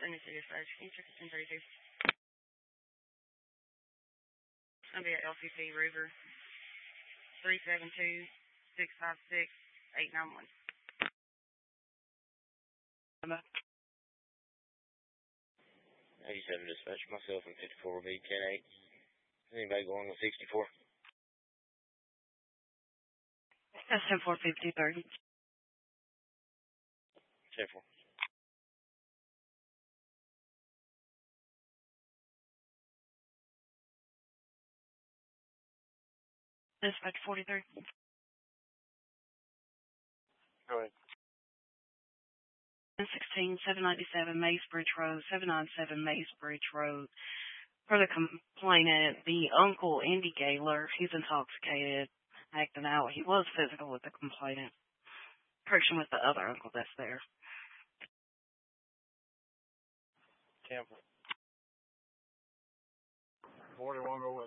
Let me see your search. Can you check the 1032? It's going to be at LCC River, 372-656-891. 87 dispatch, myself and 54 will be 10-8. Is anybody going on 64? That's 10-4-50-30. 10-4. Dispatch 43. Go ahead. 16-797 Maysbridge Road, 797 Maysbridge Road. For the complainant, the uncle, Andy Gaylor, he's intoxicated, acting out. He was physical with the complainant. Friction with the other uncle that's there. 10-4. 41, go ahead.